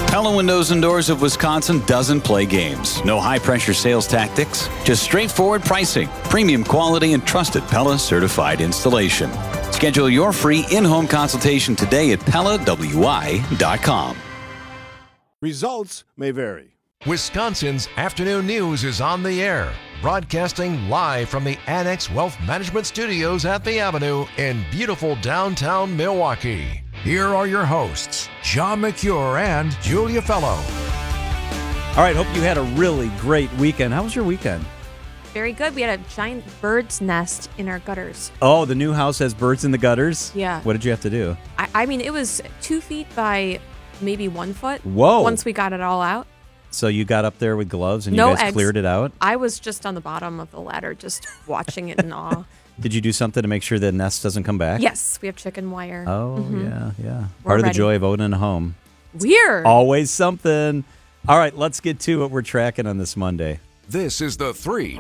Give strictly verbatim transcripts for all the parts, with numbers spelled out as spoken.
Pella Windows and Doors of Wisconsin doesn't play games. No high-pressure sales tactics, just straightforward pricing, premium quality, and trusted Pella certified installation. Schedule your free in-home consultation today at Pella W I dot com. Results may vary. Wisconsin's afternoon news is on the air, broadcasting live from the Annex Wealth Management Studios at the Avenue in beautiful downtown Milwaukee. Here are your hosts, John McCure and Julia Fellow. All right, hope you had a really great weekend. How was your weekend? Very good. We had a giant bird's nest in our gutters. Oh, the new house has birds in the gutters? Yeah. What did you have to do? I, I mean, it was two feet by maybe one foot. Whoa. Once we got it all out. So you got up there with gloves and no you guys eggs. cleared it out? I was just on the bottom of the ladder, just watching it in awe. Did you do something to make sure the nest doesn't come back? Yes, we have chicken wire. Oh, mm-hmm. yeah, yeah. We're Part of ready. the joy of owning a home. Weird. Always something. All right, let's get to what we're tracking on this Monday. This is the three.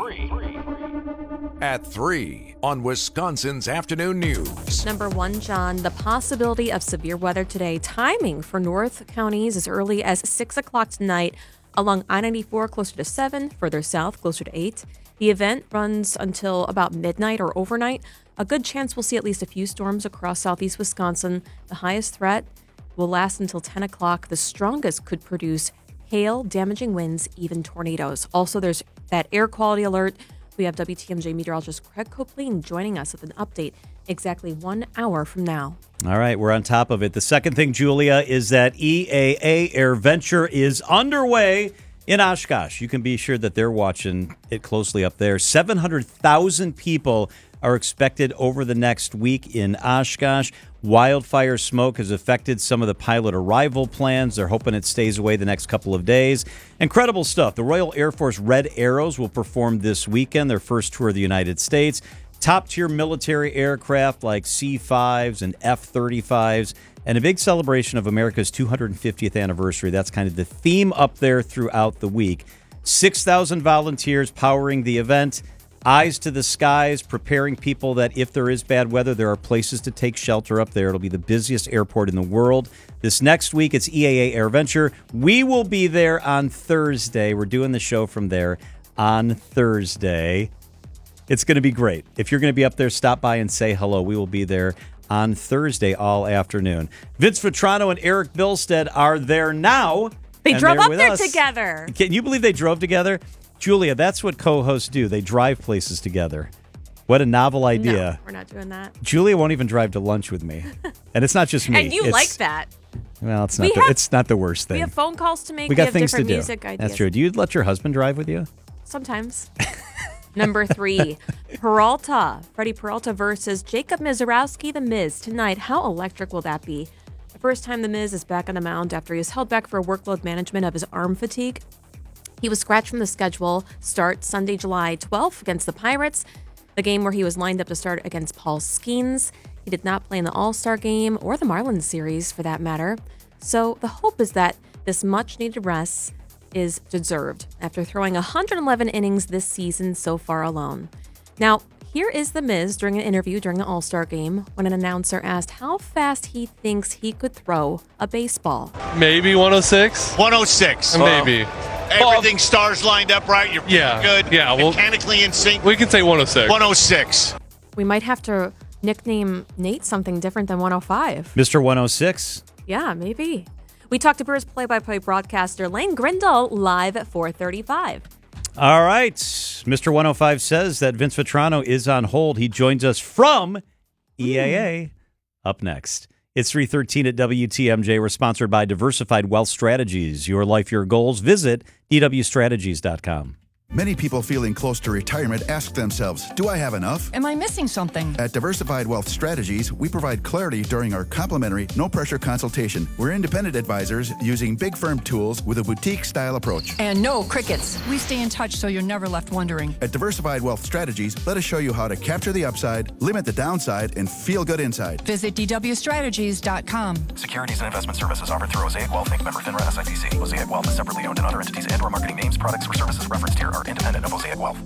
At three on Wisconsin's afternoon news. Number one, John, the possibility of severe weather today. Timing for North counties as early as six o'clock tonight along I ninety-four closer to seven, further south closer to eight. The event runs until about midnight or overnight. A good chance we'll see at least a few storms across southeast Wisconsin. The highest threat will last until ten o'clock. The strongest could produce hail, damaging winds, even tornadoes. Also, there's that air quality alert. We have W T M J meteorologist Craig Copeland joining us with an update exactly one hour from now. All right, we're on top of it. The second thing, Julia, is that E A A Air Venture is underway in Oshkosh. You can be sure that they're watching it closely up there. seven hundred thousand people are expected over the next week in Oshkosh. Wildfire smoke has affected some of the pilot arrival plans. They're hoping it stays away the next couple of days. Incredible stuff. The Royal Air Force Red Arrows will perform this weekend, their first tour of the United States. Top-tier military aircraft like C fives and F thirty-fives, and a big celebration of America's two hundred fiftieth anniversary. That's kind of the theme up there throughout the week. six thousand volunteers powering the event. Eyes to the skies, preparing people that if there is bad weather, there are places to take shelter up there. It'll be the busiest airport in the world. This next week, it's E A A Air Venture. We will be there on Thursday. We're doing the show from there on Thursday. It's going to be great. If you're going to be up there, stop by and say hello. We will be there on Thursday all afternoon. Vince Vitrano and Eric Bilstead are there now. They drove up with there us. together. Can you believe they drove together? Julia, that's what co-hosts do. They drive places together. What a novel idea. No, we're not doing that. Julia won't even drive to lunch with me. And it's not just me. And you it's, like that. Well, it's We not the, have- it's not the worst thing. We have phone calls to make. We got have things to different do. music ideas. That's true. Do you let your husband drive with you? Sometimes. Number three, Peralta. Freddie Peralta versus Jacob Mizorowski, The Miz, tonight. How electric will that be? The first time The Miz is back on the mound after he was held back for workload management of his arm fatigue. He was scratched from the schedule. Start Sunday, July twelfth against the Pirates, the game where he was lined up to start against Paul Skeens. He did not play in the All-Star game or the Marlins series, for that matter. So the hope is that this much-needed rest is deserved after throwing one hundred eleven innings this season so far alone. Now, here is The Miz during an interview during the All-Star game when an announcer asked how fast he thinks he could throw a baseball. Maybe one oh six? one oh six. Maybe. Everything stars lined up right. You're Yeah, good. yeah, well- Mechanically in sync. We can say one oh six. one oh six. We might have to nickname Nate something different than one oh five. Mister one oh six? Yeah, maybe. We talked to Brewers play-by-play broadcaster Lane Grindle live at four thirty-five. All right. Mister one oh five says that Vince Vitrano is on hold. He joins us from E A A. Up next. It's three thirteen at W T M J. We're sponsored by Diversified Wealth Strategies. Your life, your goals. Visit D W strategies dot com. Many people feeling close to retirement ask themselves, do I have enough? Am I missing something? At Diversified Wealth Strategies, we provide clarity during our complimentary, no-pressure consultation. We're independent advisors using big firm tools with a boutique-style approach. And no crickets. We stay in touch so you're never left wondering. At Diversified Wealth Strategies, let us show you how to capture the upside, limit the downside, and feel good inside. Visit D W strategies dot com. Securities and investment services offered through Mosaic Wealth, Incorporated. Member FINRA S I P C. Mosaic Wealth is separately owned, and other entities and or marketing names, products, or services referenced here are independent of Mosaic Wealth.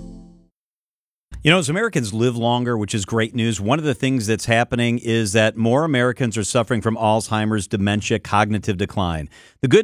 You know, as Americans live longer, which is great news, one of the things that's happening is that more Americans are suffering from Alzheimer's, dementia, cognitive decline. The good